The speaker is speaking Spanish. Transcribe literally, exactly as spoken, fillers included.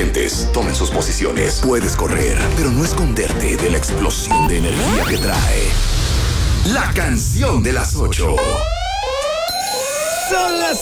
contingentes tomen sus posiciones. Puedes correr, pero no esconderte de la explosión de energía que trae la canción de las ocho. Son las